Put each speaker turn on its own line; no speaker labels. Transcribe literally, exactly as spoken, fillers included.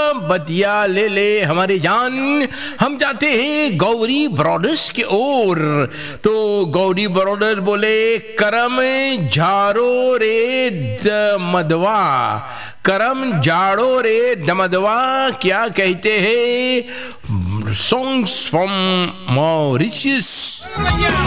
बतिया ले ले हमारे जान। हम जाते हैं गौरी ब्रदर्स की ओर। तो गौरी ब्रदर्स बोले करम झारो रे दमदवा, करम झाड़ो रे दमदवा। क्या कहते हैं? Songs from Mauritius.